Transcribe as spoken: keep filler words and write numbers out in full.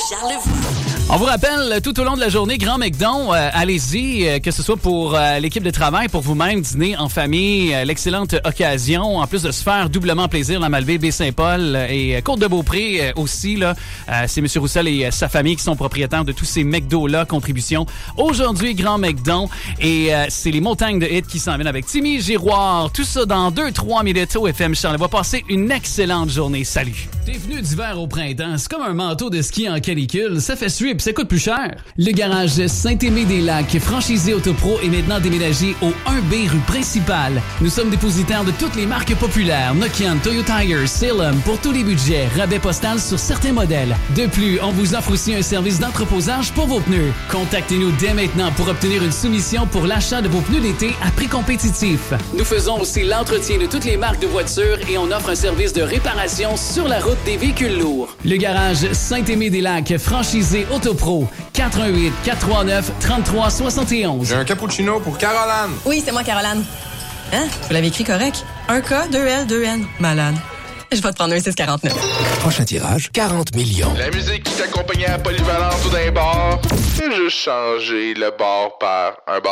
Charlevoix. On vous rappelle, tout au long de la journée, Grand McDon, euh, allez-y, euh, que ce soit pour euh, l'équipe de travail, pour vous-même, dîner en famille, euh, l'excellente occasion, en plus de se faire doublement plaisir, la Malbaie, Baie-Saint-Paul euh, et Côte-de-Beaupré euh, aussi, là. Euh, c'est M. Roussel et euh, sa famille qui sont propriétaires de tous ces McDo-là, contribution. Aujourd'hui, Grand McDon, et euh, c'est les montagnes de hits qui s'en viennent avec Timmy Giroir. Tout ça dans deux trois minutes au F M Charlevoix. Passez une excellente journée. Salut! T'es venu d'hiver au printemps, c'est comme un manteau de ski en canicule. Ça fait suer puis ça coûte plus cher. Le garage Saint-Aimé-des-Lacs, franchisé Autopro, est maintenant déménagé au un B rue principale. Nous sommes dépositaires de toutes les marques populaires, Nokian, Toyo Tires, Salem, pour tous les budgets, rabais postal sur certains modèles. De plus, on vous offre aussi un service d'entreposage pour vos pneus. Contactez-nous dès maintenant pour obtenir une soumission pour l'achat de vos pneus d'été à prix compétitif. Nous faisons aussi l'entretien de toutes les marques de voitures et on offre un service de réparation sur la route des véhicules lourds. Le garage Saint-Aimé-des-Lacs, franchisé Autopro, quatre un huit, quatre trois neuf, trois trois six un. J'ai un cappuccino pour Caroline. Oui, c'est moi, Caroline. Hein? Vous l'avez écrit correct? Un K, deux L, deux N. Malade. Je vais te prendre un six quarante-neuf. Prochain tirage, quarante millions. La musique qui t'accompagnait à Polyvalente ou d'un bar, c'est juste changer le bar par un bar